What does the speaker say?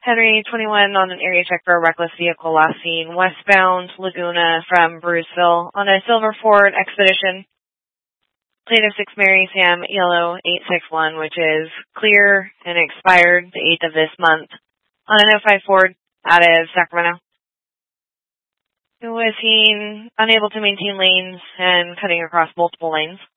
Henry 21 on an area check for a reckless vehicle last seen westbound Laguna from Bruceville on a Silver Ford Expedition. Plaintiff 6 Mary Sam Yellow 861, which is clear and expired the 8th of this month on an 05 Ford out of Sacramento. Who was seen unable to maintain lanes and cutting across multiple lanes.